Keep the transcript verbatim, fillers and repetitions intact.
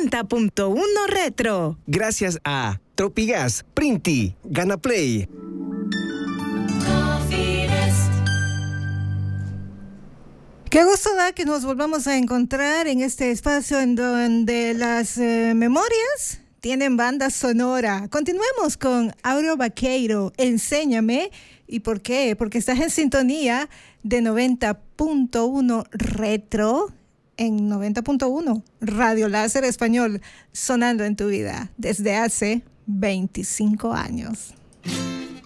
noventa punto uno Retro. Gracias a Tropigas, Printi, Ganaplay. Qué gusto da que nos volvamos a encontrar en este espacio en donde las eh, memorias tienen banda sonora. Continuemos con Auro Vaqueiro, Enséñame. ¿Y por qué? Porque estás en sintonía de noventa punto uno Retro, en noventa punto uno Radio Láser Español, sonando en tu vida desde hace veinticinco años.